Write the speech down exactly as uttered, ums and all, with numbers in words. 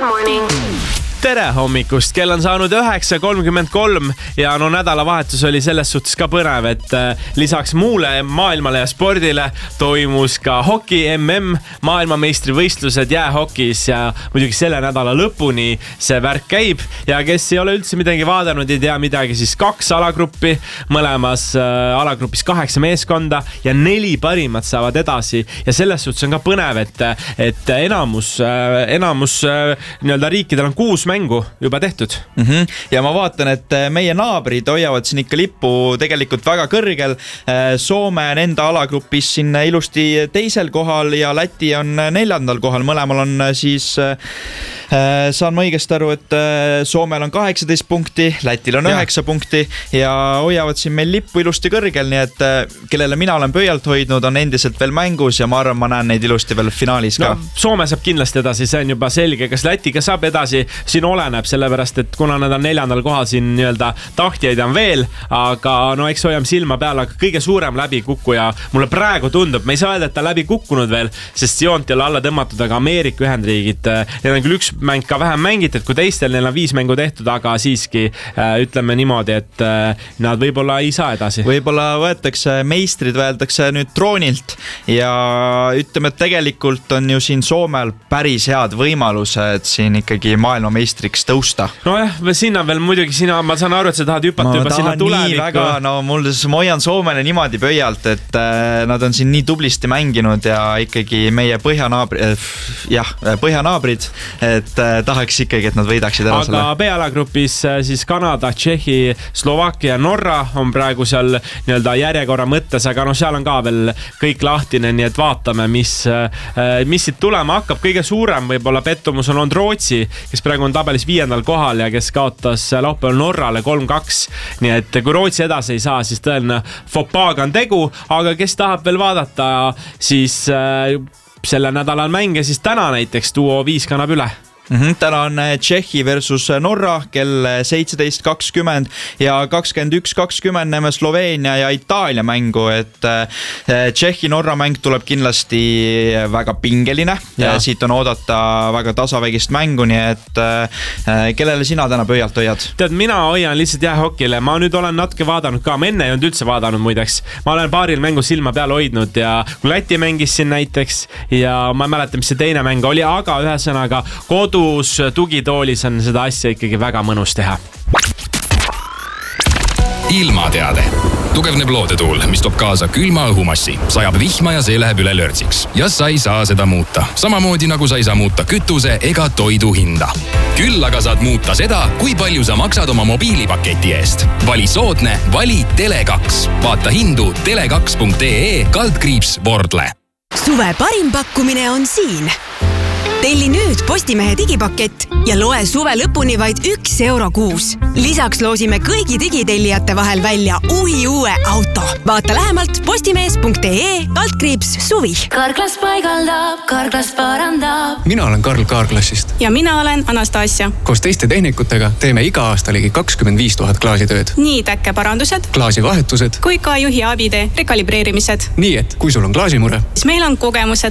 Good morning. Tere hommikust, kell on saanud üheksa kolmkümmend kolm ja no nädalavahetus oli selles suhtes ka põnev, et lisaks muule maailmale ja spordile toimus ka hoki M M maailmameistrivõistlused jäähokis ja muidugi selle nädala lõpuni see värk käib ja kes ei ole üldse midagi vaadanud, ei tea midagi, siis kaks alagruppi, mõlemas alagrupis kaheksa meeskonda ja neli parimat saavad edasi ja selles suhtes on ka põnev, et, et enamus, enamus nii-öelda riikidel on kuus mängu juba tehtud. Mm-hmm. Ja ma vaatan, et meie naabrid hoiavad siin ikka lippu tegelikult väga kõrgel. Soome on enda alagrupis siin ilusti teisel kohal ja Läti on neljandal kohal. Mõlemal on siis, saan ma õigesti aru, et Soomel on kaheksateist punkti, Lätil on üheksa punkti ja hoiavad siin meil lippu ilusti kõrgel, nii et kellele mina olen pöialt hoidnud, on endiselt veel mängus ja ma arvan, ma näen neid ilusti veel finaalis ka. No, Soome saab kindlasti edasi, see on juba selge. Kas Läti ka saab edasi? Siin oleneb sellepärast, et kuna nad on neljandal kohal siin nii-öelda tahtjaid on veel, aga no eks hoiame silma peal, aga kõige suurem läbikukkuja mulle praegu tundub, me ei saa öelda, et ta läbi kukkunud veel, sest joont ei ole alla tõmmatud, aga Ameerika Ühendriigid, neil on küll üks mäng ka vähem mängitud kui teistel, neil on viis mängu tehtud, aga siiski ütleme niimoodi, et nad võib-olla ei saa edasi. Võib-olla võetakse meistrid, võetakse nüüd troonilt ja ütleme, et tegelikult on ju siin Soomel päris head võimalused siin ikkagi maailma meistriks tõusta. No jah, sinna veel muidugi sina, ma saan aru, et sa tahad hüpata juba sinna tulevikku. No mul ma hoian Soomele niimoodi pöialt, et äh, nad on siin nii tublisti mänginud ja ikkagi meie põhjanaabri, äh, jah, põhjanaabrid, et äh, tahaks ikkagi, et nad võidaksid ära aga selle. Aga B-alagrupis äh, siis Kanada, Tšehhi, Slovakkia, Norra on praegu seal nii-öelda järjekorra mõttes, aga no seal on ka veel kõik lahtine, nii et vaatame, mis, äh, mis siit tulema hakkab. Kõige suurem võib-olla pettumus on olnud Rootsi, kes praegu on tabelis viiendal kohal ja kes kaotas laupäeval Norrale kolm kaks. Nii et kui Rootsi edasi ei saa, siis tõeline fopaaga on tegu, aga kes tahab veel vaadata, siis äh, selle nädalal mänge, siis täna näiteks duo viis kannab üle. Mm-hmm. Täna on Tšehhi versus Norra kell seitseteist kakskümmend ja kakskümmend üks kakskümmend näeme Sloveenia ja Itaalia mängu, et Tšehhi-Norra mäng tuleb kindlasti väga pingeline ja siit on oodata väga tasavägist mängu, nii et kellele sina täna pöialt hoiad? Tead, mina hoian lihtsalt jäähokile, ma nüüd olen natuke vaadanud ka, ma enne ei olnud üldse vaadanud muideks, ma olen paaril mängu silma peal hoidnud ja kui Läti mängis siin näiteks ja ma ei mäleta, mis see teine mäng oli, aga ühesõnaga kodus tugitoolis on seda asja ikkagi väga mõnus teha. Ilmateade. Tugevneb loodetuul, mis toob kaasa külma õhumassi, sajab vihma ja see läheb üle lörtsiks. Ja sa ei saa seda muuta. Samamoodi nagu sa ei saa muuta kütuse ega toidu hinda. Küll aga saad muuta seda, kui palju sa maksad oma mobiilipaketi eest. Vali soodne, vali Tele kaks. Vaata hindu tele kaks punkt ee kaldkriips Vordle. Suve parim pakkumine on siin. Telli nüüd Postimehe digipakett ja loe suve lõpuni vaid üks euro kuus. Lisaks loosime kõigi digitellijate vahel välja uhi uue auto. Vaata lähemalt postimees punkt ee kaldkriips suvi. Karklas paigaldab, Karklas parandab. Mina olen Karl Kaarklassist. Ja mina olen Anastasia. Koos teiste tehnikutega teeme iga aasta ligi kakskümmend viis tuhat klaasitööd. Nii täkkeparandused, klaasivahetused kui ka juhi abide rekalibreerimised. Nii et, kui sul on klaasimure, siis meil on kogemused